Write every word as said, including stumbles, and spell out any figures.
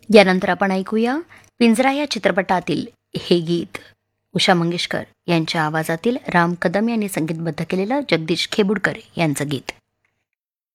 यानंतर आपण ऐकूया पिंजरा या चित्रपटातील हे गीत उषा मंगेशकर यांच्या आवाजातील राम कदम यांनी संगीतबद्ध केलेलं जगदीश खेबुडकर यांचं गीत.